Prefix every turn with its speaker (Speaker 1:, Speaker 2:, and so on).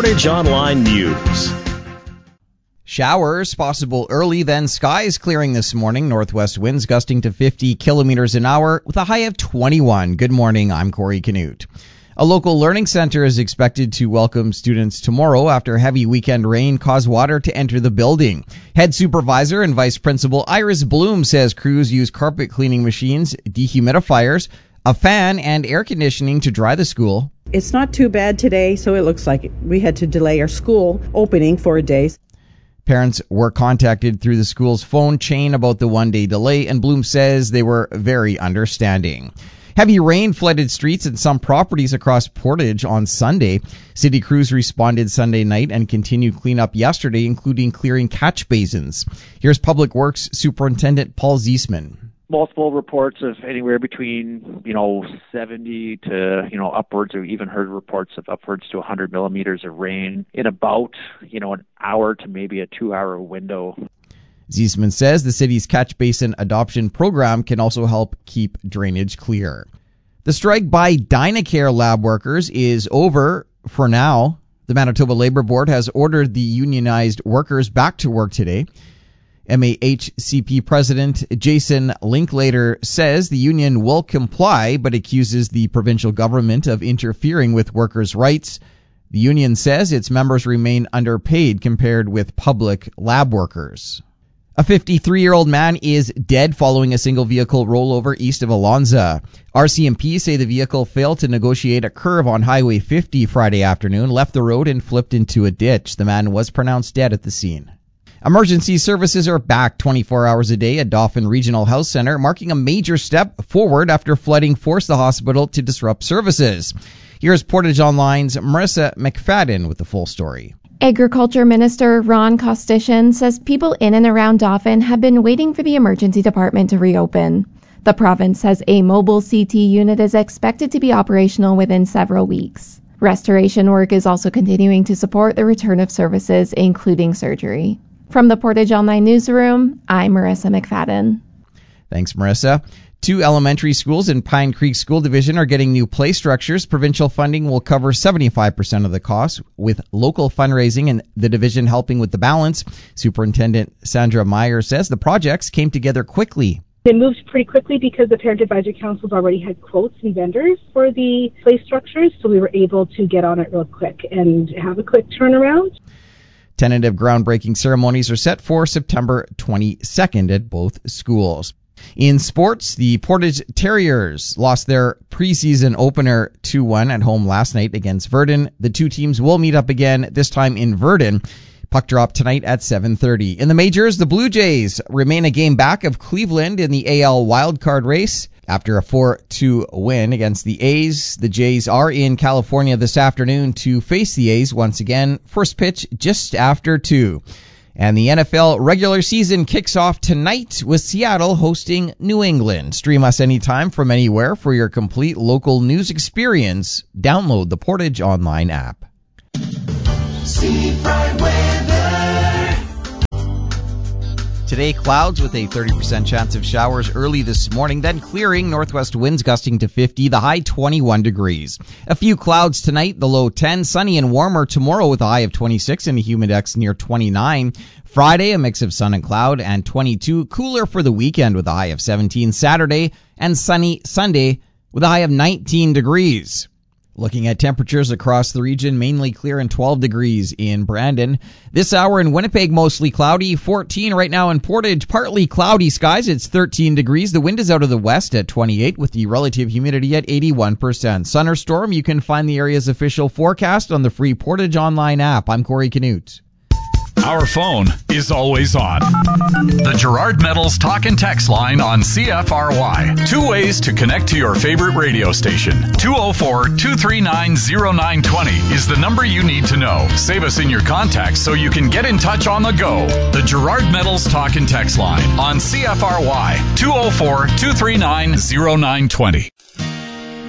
Speaker 1: Portage Online News.
Speaker 2: Showers possible early, then skies clearing this morning. Northwest winds gusting to 50 kilometers an hour with a high of 21. Good morning, I'm Corey Canute. A local learning center is expected to welcome students tomorrow after heavy weekend rain caused water to enter the building. Head supervisor and vice principal Iris Bloom says crews use carpet cleaning machines, dehumidifiers, a fan, and air conditioning to dry the school.
Speaker 3: It's not too bad today, so it looks like we had to delay our school opening for a day.
Speaker 2: Parents were contacted through the school's phone chain about the one-day delay, and Bloom says they were very understanding. Heavy rain flooded streets and some properties across Portage on Sunday. City crews responded Sunday night and continued cleanup yesterday, including clearing catch basins. Here's Public Works Superintendent Paul Ziesman.
Speaker 4: Multiple reports of anywhere between, 70 to, upwards, or even heard reports of upwards to 100 millimeters of rain in about, an hour to maybe a 2-hour window.
Speaker 2: Ziesman says the city's catch basin adoption program can also help keep drainage clear. The strike by Dynacare lab workers is over for now. The Manitoba Labour Board has ordered the unionized workers back to work today. MAHCP President Jason Linklater says the union will comply, but accuses the provincial government of interfering with workers' rights. The union says its members remain underpaid compared with public lab workers. A 53-year-old man is dead following a single vehicle rollover east of Alonza. RCMP say the vehicle failed to negotiate a curve on Highway 50 Friday afternoon, left the road and flipped into a ditch. The man was pronounced dead at the scene. Emergency services are back 24 hours a day at Dauphin Regional Health Center, marking a major step forward after flooding forced the hospital to disrupt services. Here's Portage Online's Marissa McFadden with the full story.
Speaker 5: Agriculture Minister Ron Kostyshin says people in and around Dauphin have been waiting for the emergency department to reopen. The province says a mobile CT unit is expected to be operational within several weeks. Restoration work is also continuing to support the return of services, including surgery. From the Portage Online Newsroom, I'm Marissa McFadden.
Speaker 2: Thanks, Marissa. 2 elementary schools in Pine Creek School Division are getting new play structures. Provincial funding will cover 75% of the cost, with local fundraising and the division helping with the balance. Superintendent Sandra Meyer says the projects came together quickly.
Speaker 6: It moved pretty quickly because the Parent Advisory Councils already had quotes and vendors for the play structures, so we were able to get on it real quick and have a quick turnaround.
Speaker 2: Tentative groundbreaking ceremonies are set for September 22nd at both schools. In sports, the Portage Terriers lost their preseason opener 2-1 at home last night against Verdun. The two teams will meet up again, this time in Verdun. Puck drop tonight at 7:30. In the majors, the Blue Jays remain a game back of Cleveland in the AL wildcard race. After a 4-2 win against the A's, the Jays are in California this afternoon to face the A's once again. First pitch just after 2. And the NFL regular season kicks off tonight with Seattle hosting New England. Stream us anytime from anywhere for your complete local news experience. Download the Portage Online app.
Speaker 7: Seafront weather.
Speaker 2: Today, clouds with a 30% chance of showers early this morning, then clearing, northwest winds gusting to 50, the high 21 degrees. A few clouds tonight, the low 10, sunny and warmer tomorrow with a high of 26 and a humidex near 29. Friday, a mix of sun and cloud, and 22, cooler for the weekend with a high of 17. Saturday, and sunny Sunday with a high of 19 degrees. Looking at temperatures across the region, mainly clear and 12 degrees in Brandon. This hour in Winnipeg, mostly cloudy. 14 right now in Portage, partly cloudy skies. It's 13 degrees. The wind is out of the west at 28 with the relative humidity at 81%. Sun or storm, you can find the area's official forecast on the free Portage Online app. I'm Corey Canute.
Speaker 8: Our phone is always on. The Gerard Metals talk and text line on CFRY. 2 ways to connect to your favorite radio station. 204-239-0920 is the number you need to know. Save us in your contacts so you can get in touch on the go. The Gerard Metals talk and text line on CFRY. 204-239-0920.